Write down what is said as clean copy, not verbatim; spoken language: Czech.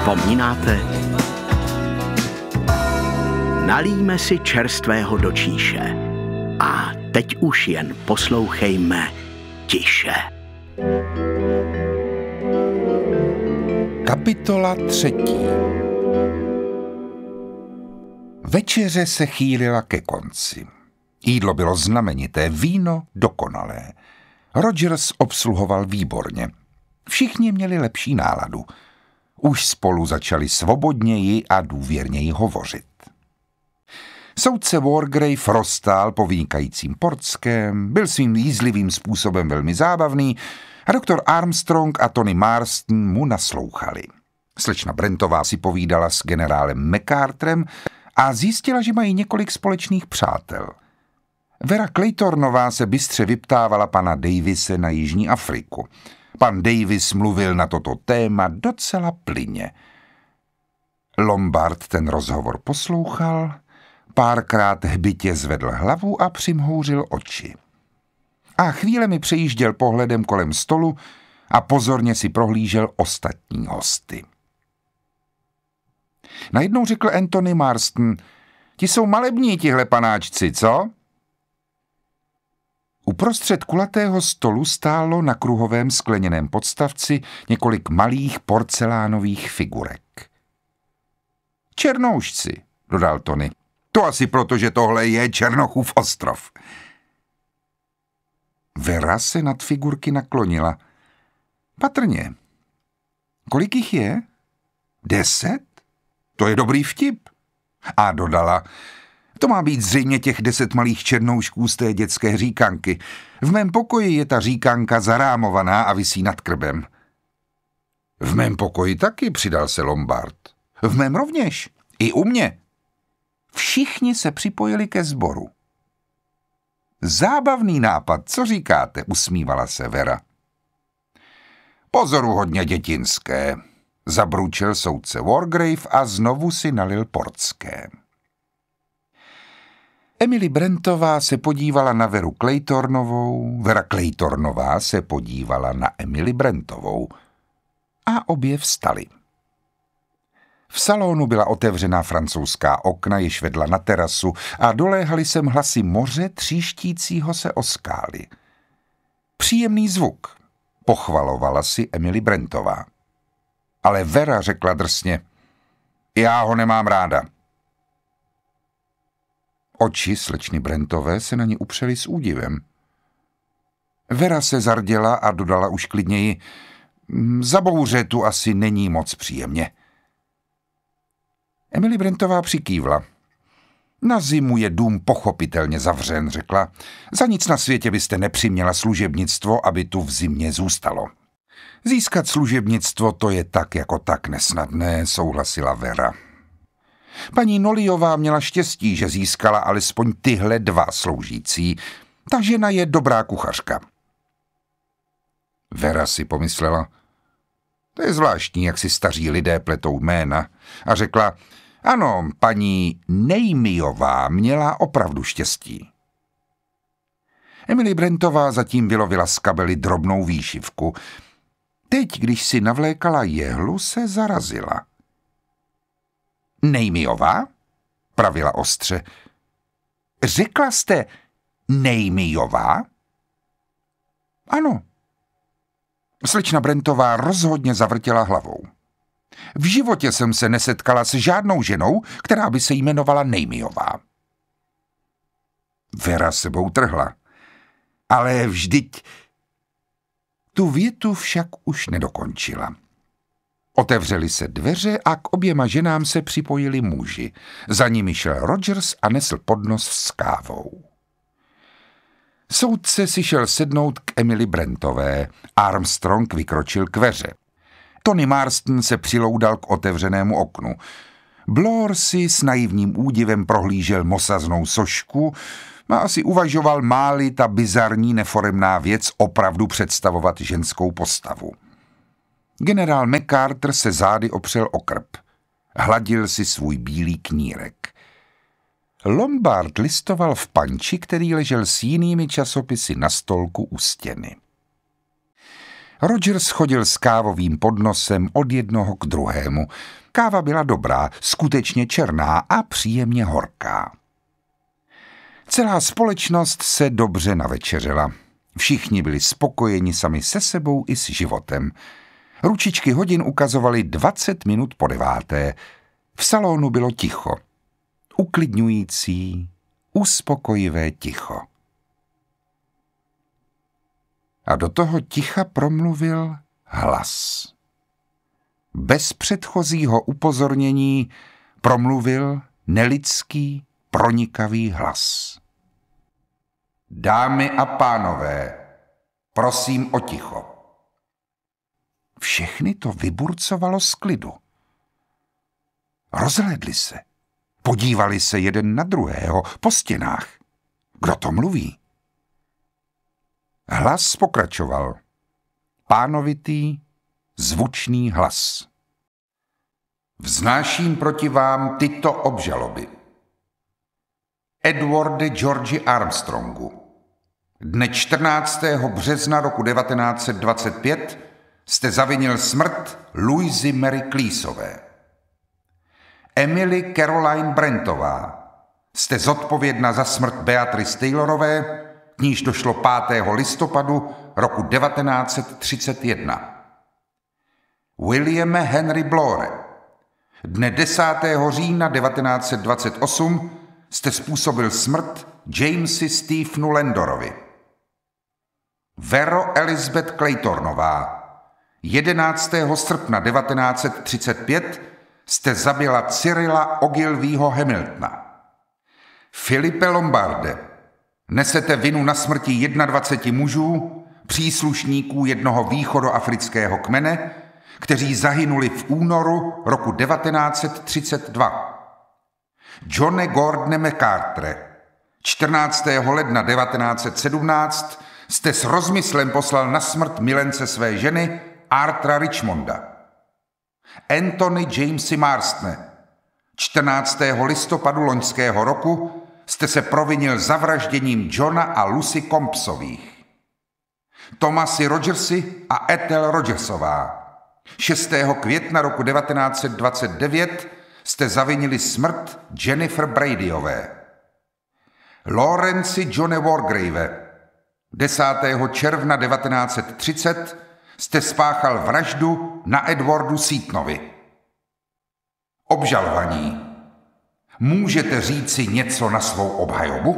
Vzpomínáte? Nalijme si čerstvého do číše. A teď už jen poslouchejme tiše. Kapitola 3. Večeře se chýlila ke konci. Jídlo bylo znamenité, víno dokonalé. Rogers obsluhoval výborně. Všichni měli lepší náladu. Už spolu začali svobodněji a důvěrněji hovořit. Soudce Wargrave roztál po vynikajícím portském, byl svým jízlivým způsobem velmi zábavný a doktor Armstrong a Tony Marston mu naslouchali. Slečna Brentová si povídala s generálem MacArthurem a zjistila, že mají několik společných přátel. Vera Claytornová se bystře vyptávala pana Davise na Jižní Afriku. Pan Davis mluvil na toto téma docela plynně. Lombard ten rozhovor poslouchal, párkrát hbitě zvedl hlavu a přimhouřil oči. A chvílemi přejížděl pohledem kolem stolu a pozorně si prohlížel ostatní hosty. Najednou řekl Anthony Marston: ti jsou malební, tihle panáčci, co? Uprostřed kulatého stolu stálo na kruhovém skleněném podstavci několik malých porcelánových figurek. Černoušci, dodal Tony. To asi proto, že tohle je Černochův ostrov. Vera se nad figurky naklonila. Patrně. Kolik jich je? 10? To je dobrý vtip. A dodala: to má být zřejmě těch 10 malých černoušků z té dětské říkanky. V mém pokoji je ta říkanka zarámovaná a visí nad krbem. V mém pokoji taky, přidal se Lombard. V mém rovněž. I u mě. Všichni se připojili ke sboru. Zábavný nápad, co říkáte, usmívala se Vera. Pozoruhodně dětinské, zabručel soudce Wargrave a znovu si nalil portské. Emily Brentová se podívala na Veru Claytornovou, Vera Claytornová se podívala na Emily Brentovou a obě vstali. V salonu byla otevřená francouzská okna, jež vedla na terasu a doléhaly sem hlasy moře tříštícího se o skály. Příjemný zvuk, pochvalovala si Emily Brentová. Ale Vera řekla drsně: já ho nemám ráda. Oči slečny Brentové se na ní upřely s údivem. Vera se zarděla a dodala už klidněji: za bouře tu asi není moc příjemně. Emily Brentová přikývla. Na zimu je dům pochopitelně zavřen, řekla. Za nic na světě byste nepřiměla služebnictvo, aby tu v zimě zůstalo. Získat služebnictvo, to je tak jako tak nesnadné, souhlasila Vera. Paní Noliová měla štěstí, že získala alespoň tyhle 2 sloužící. Ta žena je dobrá kuchařka. Vera si pomyslela: to je zvláštní, jak si staří lidé pletou jména, a řekla: ano, paní Nejmiová měla opravdu štěstí. Emily Brentová zatím vylovila z kabely drobnou výšivku. Teď, když si navlékala jehlu, se zarazila. Nejmiová? Pravila ostře. Řekla jste Nejmiová? Ano. Slečna Brentová rozhodně zavrtěla hlavou. V životě jsem se nesetkala s žádnou ženou, která by se jmenovala Nejmiová. Vera sebou trhla. Ale vždyť... Tu větu však už nedokončila. Otevřely se dveře a k oběma ženám se připojili muži. Za nimi šel Rogers a nesl podnos s kávou. Soudce si šel sednout k Emily Brentové. Armstrong vykročil k Veře. Tony Marston se přiloudal k otevřenému oknu. Blore si s naivním údivem prohlížel mosaznou sošku a asi uvažoval, má-li ta bizarní neforemná věc opravdu představovat ženskou postavu. Generál MacArthur se zády opřel o krb. Hladil si svůj bílý knírek. Lombard listoval v panči, který ležel s jinými časopisy na stolku u stěny. Rogers chodil s kávovým podnosem od jednoho k druhému. Káva byla dobrá, skutečně černá a příjemně horká. Celá společnost se dobře navečeřela. Všichni byli spokojeni sami se sebou i s životem. Ručičky hodin ukazovaly 20 minut po 9. V salonu bylo ticho. Uklidňující, uspokojivé ticho. A do toho ticha promluvil hlas. Bez předchozího upozornění promluvil nelidský, pronikavý hlas. Dámy a pánové, prosím o ticho. Všechny to vyburcovalo z klidu. Rozhlédli se, podívali se jeden na druhého po stěnách. Kdo to mluví? Hlas pokračoval. Pánovitý, zvučný hlas. Vznáším proti vám tyto obžaloby. Edwarde Georgi Armstrongu, dne 14. března roku 1925 jste zavinil smrt Louisy Mary Cleaseové. Emily Caroline Brentová, jste zodpovědna za smrt Beatrice Taylorové, k níž došlo 5. listopadu roku 1931. Williame Henry Blore, dne 10. října 1928 jste způsobil smrt Jamesi Stephenu Landorovi. Vero Elizabeth Claytornová, 11. srpna 1935 jste zabila Cyrila Ogilvyho Hamiltona. Filipe Lombarde, nesete vinu na smrti 21 mužů, příslušníků jednoho východoafrického kmene, kteří zahynuli v únoru roku 1932. Johne Gordone MacArthur, 14. ledna 1917 jste s rozmyslem poslal na smrt milence své ženy Arthura Richmonda. Anthony Jamesi Marstone, 14. listopadu loňského roku jste se provinil zavražděním Johna a Lucy Compsových. Thomasi Rogersi a Ethel Rogersová, 6. května roku 1929 jste zavinili smrt Jennifer Bradyové. Lawrence Johne Wargrave, 10. června 1930 jste spáchal vraždu na Edwardu Seatonovi. Obžalovaní, můžete říci něco na svou obhajobu?